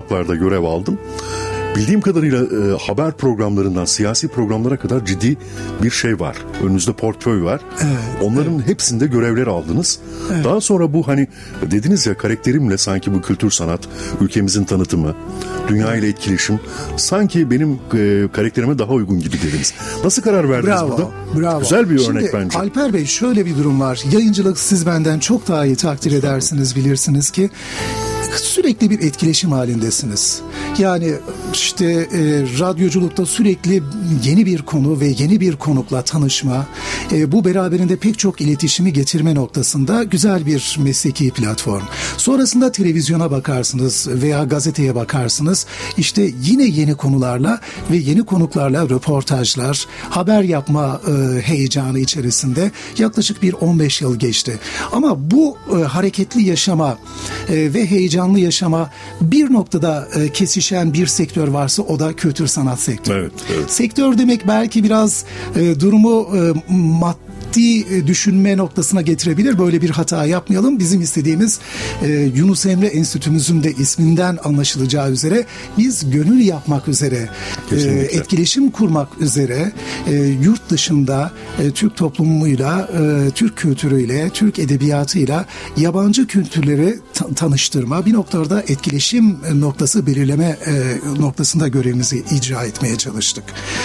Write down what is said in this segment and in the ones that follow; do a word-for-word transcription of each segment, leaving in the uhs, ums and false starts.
taraflarda görev aldım. Bildiğim kadarıyla e, haber programlarından siyasi programlara kadar ciddi bir şey var. Önünüzde portföy var. Evet, Onların evet. hepsinde görevler aldınız. Evet. Daha sonra bu hani dediniz ya, karakterimle sanki bu kültür sanat, ülkemizin tanıtımı, dünya ile etkileşim sanki benim e, karakterime daha uygun gibi dediniz. Nasıl karar verdiniz Bravo, burada? Bravo. Güzel bir Şimdi, örnek bence. Alper Bey, şöyle bir durum var. Yayıncılık, siz benden çok daha iyi takdir edersiniz, bilirsiniz ki sürekli bir etkileşim halindesiniz. Yani işte e, radyoculukta sürekli yeni bir konu ve yeni bir konukla tanışma, e, bu beraberinde pek çok iletişimi getirme noktasında güzel bir mesleki platform. Sonrasında televizyona bakarsınız veya gazeteye bakarsınız. İşte yine yeni konularla ve yeni konuklarla röportajlar, haber yapma e, heyecanı içerisinde yaklaşık bir on beş yıl geçti. Ama bu e, hareketli yaşama e, ve heyecanlı yaşama bir noktada e, kesişen bir sektör varsa o da kültür sanat sektörü. Evet, evet. Sektör demek belki biraz e, durumu e, maddi düşünme noktasına getirebilir. Böyle bir hata yapmayalım. Bizim istediğimiz e, Yunus Emre Enstitümüzün de isminden anlaşılacağı üzere biz gönül yapmak üzere, e, etkileşim kurmak üzere e, yurt dışında e, Türk toplumuyla, e, Türk kültürüyle, Türk edebiyatıyla yabancı kültürleri ta- tanıştırma, bir noktada etkileşim noktası belirleme e, noktasında görevimizi icra etmeye çalıştık.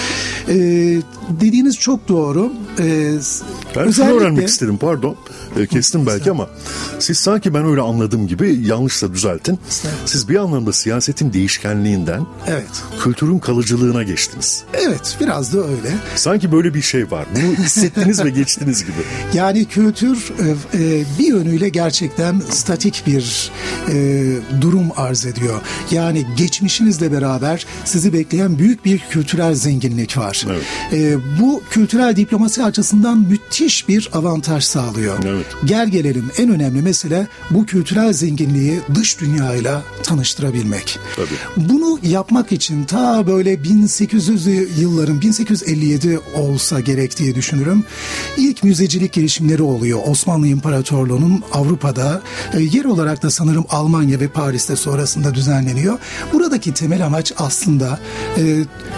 E, dediğiniz çok doğru. E, Ben şunu öğrenmek istedim, pardon. E, kestim belki ama siz sanki ben öyle anladığım gibi, yanlışsa düzeltin. Siz bir anlamda siyasetin değişkenliğinden evet. kültürün kalıcılığına geçtiniz. Evet, biraz da öyle. Sanki böyle bir şey var. Bunu hissettiniz ve geçtiniz gibi. Yani kültür e, bir yönüyle gerçekten statik bir e, durum arz ediyor. Yani geçmişinizle beraber sizi bekleyen büyük bir kültürel zenginlik var. Evet. E, bu kültürel diplomasi açısından müthiş bir avantaj sağlıyor. Evet. Gel gelelim, en önemli mesele bu kültürel zenginliği dış dünyayla tanıştırabilmek. Tabii. Bunu yapmak için ta böyle bin sekiz yüzlü yılların, bin sekiz yüz elli yedi olsa gerek diye düşünürüm. İlk müzecilik girişimleri oluyor. Osmanlı İmparatorluğu'nun Avrupa'da, e, yer olarak da sanırım Almanya ve Paris'te sonrasında düzenleniyor. Buradaki temel amaç aslında e,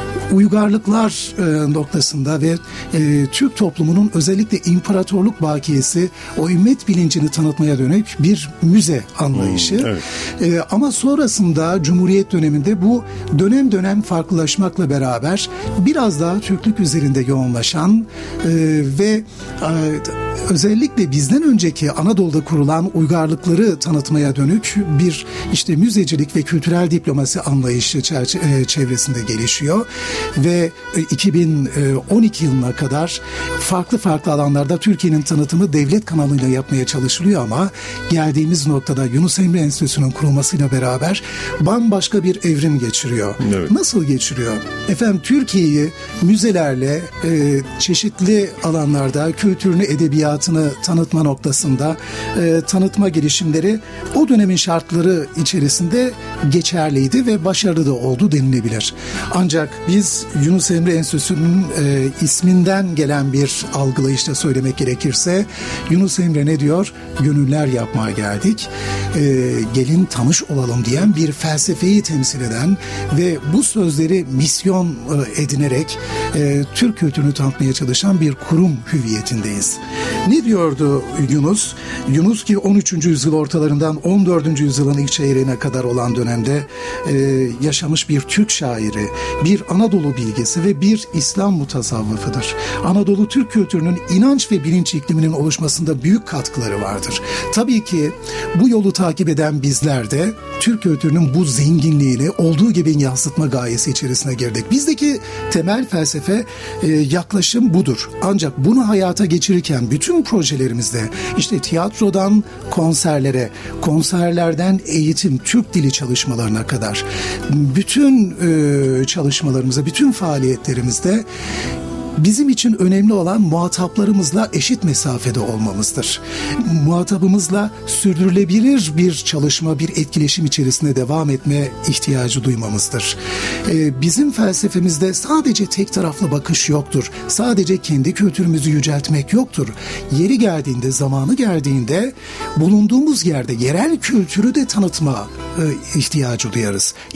uygarlıklar e, noktasında ve e, Türk toplumunun özellikle imparatorluk bakiyesi, o ümmet bilincini tanıtmaya dönük bir müze anlayışı. Hmm, evet. e, ama sonrasında Cumhuriyet döneminde bu dönem dönem farklılaşmakla beraber biraz daha Türklük üzerinde yoğunlaşan e, ve e, özellikle bizden önceki Anadolu'da kurulan uygarlıkları tanıtmaya dönük bir işte müzecilik ve kültürel diplomasi anlayışı çevresinde gelişiyor ve iki bin on iki yılına kadar farklı farklı alanlarda Türkiye'nin tanıtımı devlet kanalıyla yapmaya çalışılıyor ama geldiğimiz noktada Yunus Emre Enstitüsü'nün kurulmasıyla beraber bambaşka bir evrim geçiriyor. Evet. Nasıl geçiriyor? Efendim, Türkiye'yi müzelerle e, çeşitli alanlarda kültürünü, edebiyatını tanıtma noktasında e, tanıtma girişimleri o dönemin şartları içerisinde geçerliydi ve başarılı da oldu denilebilir. Ancak biz Yunus Emre Enstitüsü'nün e, isminden gelen bir algılayışla söylemek gerekirse, Yunus Emre ne diyor? Gönüller yapmaya geldik. E, gelin tanış olalım diyen bir felsefeyi temsil eden ve bu sözleri misyon e, edinerek e, Türk kültürünü tanıtmaya çalışan bir kurum hüviyetindeyiz. Ne diyordu Yunus? Yunus ki on üçüncü yüzyıl ortalarından on dördüncü yüzyılın ilk çeyreğine kadar olan dönemde e, yaşamış bir Türk şairi, bir Anadolu bilgesi ve bir İslam mutasavvıfıdır. Anadolu Türk kültürünün inanç ve bilinç ikliminin oluşmasında büyük katkıları vardır. Tabii ki bu yolu takip eden bizler de Türk kültürünün bu zenginliğini olduğu gibi yansıtma gayesi içerisine girdik. Bizdeki temel felsefe, e, yaklaşım budur. Ancak bunu hayata geçirirken bütün projelerimizde işte tiyatrodan konserlere, konserlerden eğitim, Türk dili çalışmalarına kadar bütün e, çalışmalarımızda, bütün faaliyetlerimizde bizim için önemli olan muhataplarımızla eşit mesafede olmamızdır. Muhatabımızla sürdürülebilir bir çalışma, bir etkileşim içerisinde devam etme ihtiyacı duymamızdır. Ee, bizim felsefemizde sadece tek taraflı bakış yoktur. Sadece kendi kültürümüzü yüceltmek yoktur. Yeri geldiğinde, zamanı geldiğinde bulunduğumuz yerde yerel kültürü de tanıtma e, ihtiyacı duyarız.